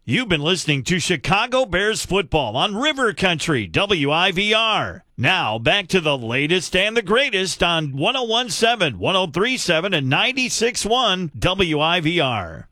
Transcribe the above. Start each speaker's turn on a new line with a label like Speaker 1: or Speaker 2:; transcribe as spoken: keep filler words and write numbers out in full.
Speaker 1: You've been listening to Chicago Bears football on River Country, W I V R. Now, back to the latest and the greatest on one oh one point seven, one oh three point seven, and ninety-six point one W I V R.